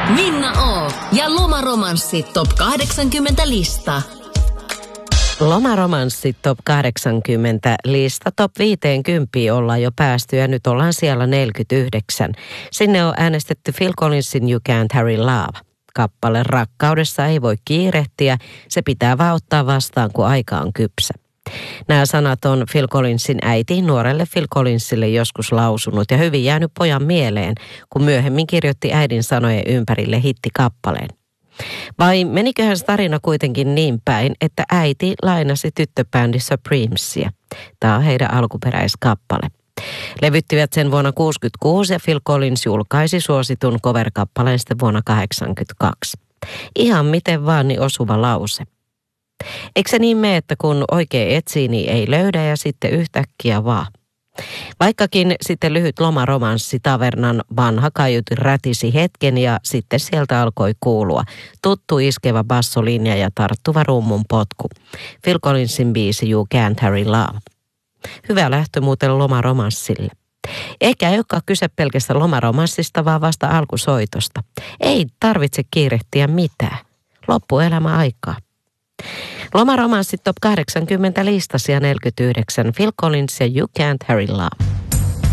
Minna O. ja Lomaromanssi Top 80 lista. Lomaromanssi Top 80 lista. Top 50 ollaan jo päästy ja nyt ollaan siellä 49. Sinne on äänestetty Phil Collinsin You Can't Hurry Love. Kappale rakkaudessa ei voi kiirehtiä, se pitää vaan ottaa vastaan, kun aika on kypsä. Nämä sanat on Phil Collinsin äiti nuorelle Phil Collinsille joskus lausunut ja hyvin jäänyt pojan mieleen, kun myöhemmin kirjoitti äidin sanojen ympärille hittikappaleen. Vai meniköhän tarina kuitenkin niin päin, että äiti lainasi tyttöbändi Supremesia. Tämä on heidän alkuperäiskappale. Levyttivät sen vuonna 1966 ja Phil Collins julkaisi suositun cover-kappaleen sitten vuonna 1982. Ihan miten vaan niin osuva lause. Eikö se niin mene, että kun oikein etsii, niin ei löydä ja sitten yhtäkkiä vaan. Vaikkakin sitten lyhyt lomaromanssi tavernan vanha kaiutin rätisi hetken ja sitten sieltä alkoi kuulua tuttu iskevä bassolinja ja tarttuva rummun potku. Phil Collinsin biisi You Can't Hurry Love. Hyvä lähtö muuten lomaromanssille. Eikä ei olekaan kyse pelkästä lomaromanssista, vaan vasta alkusoitosta. Ei tarvitse kiirehtiä mitään. Loppuelämä aikaa. Lomaromanssi Top 80 listasia 49. Phil Collins ja You Can't Hurry Love.